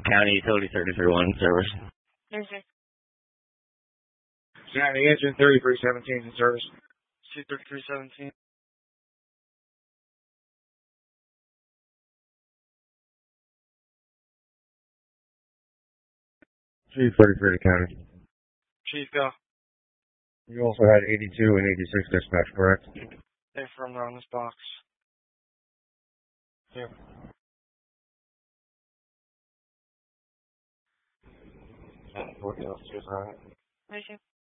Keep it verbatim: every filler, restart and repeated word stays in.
County Utility thirty-three one service. Yes, sir. County Engine thirty-three seventeen in service. C thirty-three seventeen. Chief thirty-three to County. Chief, go. You also had eighty-two and eighty-six dispatch, correct? Hey, from around this box. Yeah. What else is on it? Thank you.